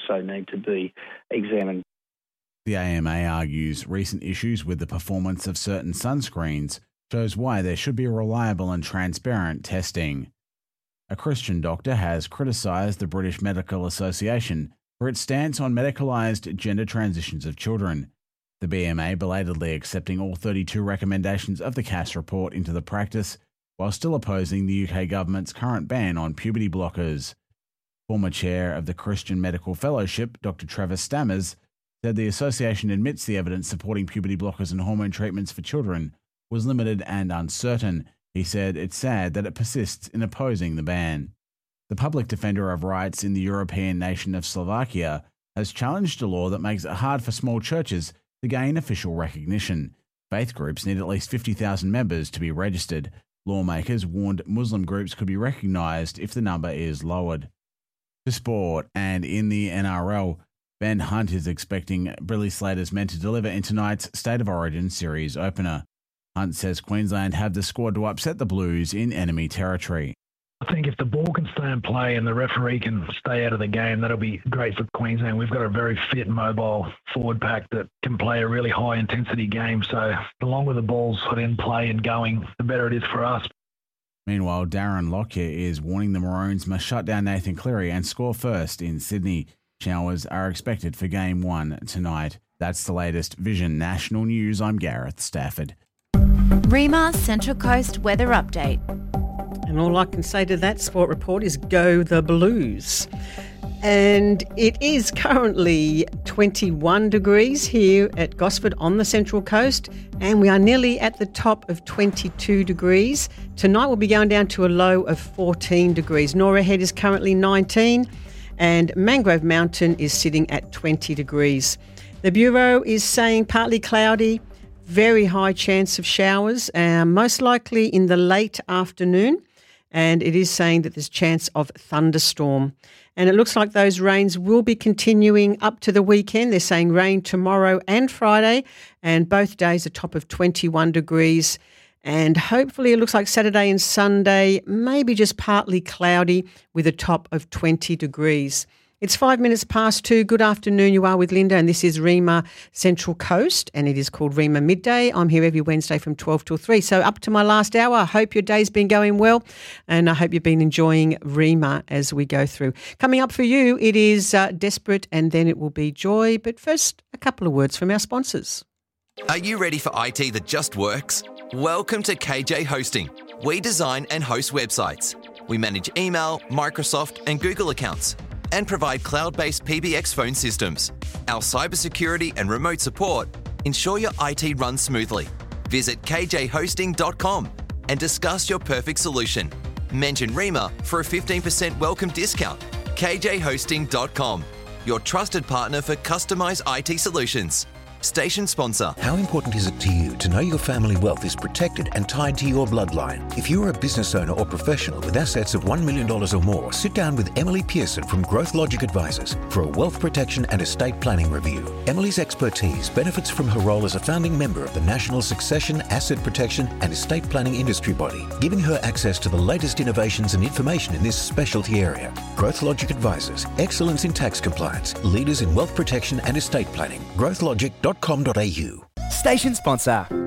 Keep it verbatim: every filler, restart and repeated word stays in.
also need to be examined. The A M A argues recent issues with the performance of certain sunscreens shows why there should be reliable and transparent testing. A Christian doctor has criticised the British Medical Association for its stance on medicalised gender transitions of children. The B M A belatedly accepting all thirty-two recommendations of the Cass report into the practice, while still opposing the U K government's current ban on puberty blockers. Former chair of the Christian Medical Fellowship, Doctor Trevor Stammers, said the association admits the evidence supporting puberty blockers and hormone treatments for children was limited and uncertain. He said it's sad that it persists in opposing the ban. The public defender of rights in the European nation of Slovakia has challenged a law that makes it hard for small churches to gain official recognition. Faith groups need at least fifty thousand members to be registered. Lawmakers warned Muslim groups could be recognised if the number is lowered. To sport, and in the N R L, Ben Hunt is expecting Billy Slater's men to deliver in tonight's State of Origin series opener. Hunt says Queensland have the squad to upset the Blues in enemy territory. I think if the ball can stay in play and the referee can stay out of the game, that'll be great for Queensland. We've got a very fit, mobile forward pack that can play a really high-intensity game. So the longer the ball's put in play and going, the better it is for us. Meanwhile, Darren Lockyer is warning the Maroons must shut down Nathan Cleary and score first in Sydney. Showers are expected for Game one tonight. That's the latest Vision National News. I'm Gareth Stafford. Rima Central Coast Weather Update. And all I can say to that sport report is go the Blues. And it is currently twenty-one degrees here at Gosford on the Central Coast, and we are nearly at the top of twenty-two degrees. Tonight we'll be going down to a low of fourteen degrees. Nora Head is currently nineteen, and Mangrove Mountain is sitting at twenty degrees. The Bureau is saying partly cloudy, very high chance of showers, uh, most likely in the late afternoon, and it is saying that there's chance of thunderstorm. And it looks like those rains will be continuing up to the weekend. They're saying rain tomorrow and Friday, and both days a top of twenty-one degrees. And hopefully it looks like Saturday and Sunday, maybe just partly cloudy with a top of twenty degrees. It's five minutes past two. Good afternoon. You are with Linda, and this is Rima Central Coast, and it is called Rima Midday. I'm here every Wednesday from twelve till three. So up to my last hour. I hope your day's been going well, and I hope you've been enjoying Rima as we go through. Coming up for you, it is uh, Desperate, and then it will be Joy. But first, a couple of words from our sponsors. Are you ready for I T that just works? Welcome to K J Hosting. We design and host websites. We manage email, Microsoft, and Google accounts, and provide cloud-based P B X phone systems. Our cybersecurity and remote support ensure your I T runs smoothly. Visit k j hosting dot com and discuss your perfect solution. Mention Rima for a fifteen percent welcome discount. k j hosting dot com, your trusted partner for customized I T solutions. Station sponsor. How important is it to you to know your family wealth is protected and tied to your bloodline? If you're a business owner or professional with assets of one million dollars or more, sit down with Emily Pearson from Growth Logic Advisors for a wealth protection and estate planning review. Emily's expertise benefits from her role as a founding member of the National Succession, Asset Protection and Estate Planning Industry Body, giving her access to the latest innovations and information in this specialty area. Growth Logic Advisors, excellence in tax compliance, leaders in wealth protection and estate planning. growth logic dot com dot a u. Station sponsor.